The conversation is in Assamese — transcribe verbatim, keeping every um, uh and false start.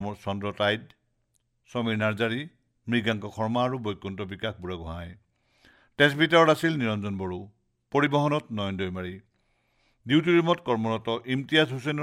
চন্দ্ৰ টাইড, সমীৰ নাৰ্জাৰী, মৃগাংক শৰ্মা আৰু বৈকুণ্ঠ বিকাশ বুঢ়াগোহাঁই। তেজ ভিতৰত আছিল নিৰঞ্জন বড়ো, পৰিবহণত নয়ন দৈমাৰী। ডিউটি ৰুমত কৰ্মৰত ইমতিয়াজ হুছেইনৰ